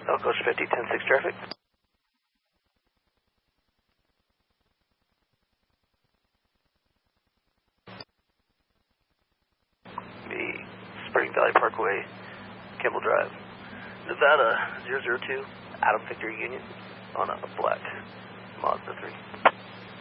Coach 50, 10-6 traffic. The Spring Valley Parkway, Kimball Drive, Nevada 002, Adam Victor Union, on a black Mazda 3.